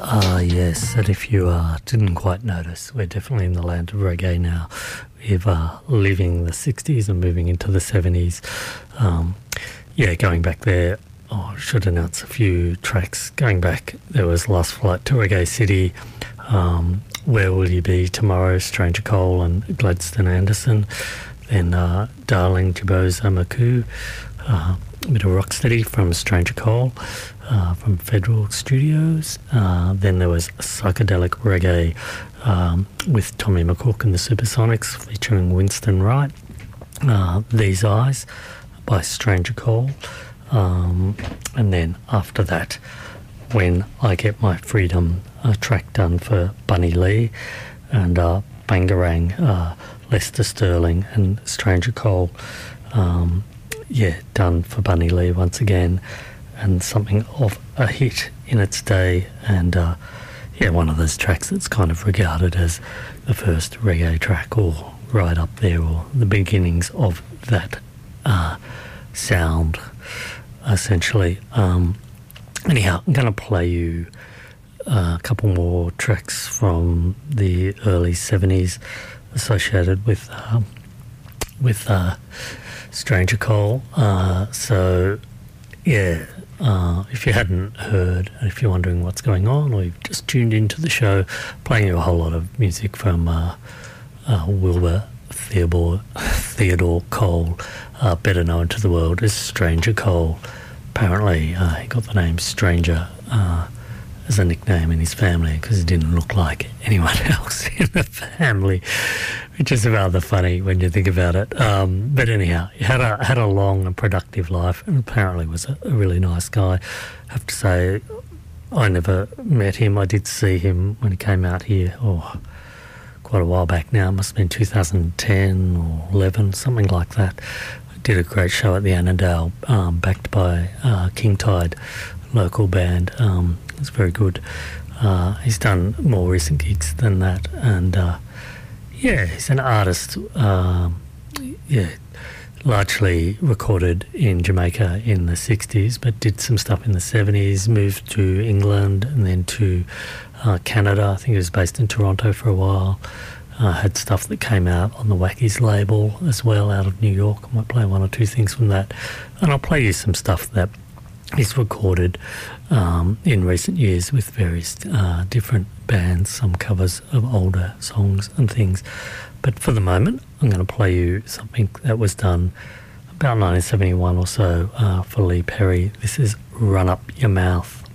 Yes, and if you didn't quite notice, we're definitely in the land of reggae now. We're leaving the 60s and moving into the 70s. Going back there, I should announce a few tracks. Going back, there was Last Flight to Reggae City, Where Will You Be Tomorrow, Stranger Cole and Gladstone Anderson. Then Darling Jiboza Maku, a bit of Rocksteady from Stranger Cole, from Federal Studios. Then there was Psychedelic Reggae with Tommy McCook and the Supersonics featuring Winston Wright. These Eyes by Stranger Cole. And then after that, When I Get My Freedom, a track done for Bunny Lee, and Bangarang, Lester Sterling and Stranger Cole, done for Bunny Lee once again, and something of a hit in its day, and one of those tracks that's kind of regarded as the first reggae track, or right up there, or the beginnings of that sound, essentially. Anyhow, I'm going to play you a couple more tracks from the early 70s associated with Stranger Cole. If you hadn't heard, and if you're wondering what's going on, or you've just tuned into the show, playing you a whole lot of music from Wilbur Theodore Cole, better known to the world as Stranger Cole. Apparently, he got the name Stranger as a nickname in his family because he didn't look like anyone else in the family, which is rather funny when you think about it. But anyhow, he had a long and productive life, and apparently was a really nice guy. I have to say, I never met him. I did see him when he came out here, quite a while back now. It must have been 2010 or 11, something like that. Did a great show at the Annandale, backed by King Tide, local band. It's very good. He's done more recent gigs than that, and he's an artist. Largely recorded in Jamaica in the 60s, but did some stuff in the 70s, moved to England and then to Canada. I think he was based in Toronto for a while. Had stuff that came out on the Wackies label as well out of New York. I might play one or two things from that. And I'll play you some stuff that he's recorded in recent years with various different bands, some covers of older songs and things. But for the moment, I'm going to play you something that was done about 1971 or so for Lee Perry. This is Run Up Your Mouth.